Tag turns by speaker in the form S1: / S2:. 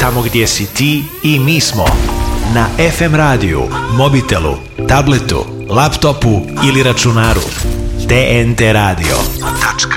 S1: tamo gdje si ti i mi smo. Na FM radiju, mobitelu, tabletu, laptopu ili računaru. TNT radio.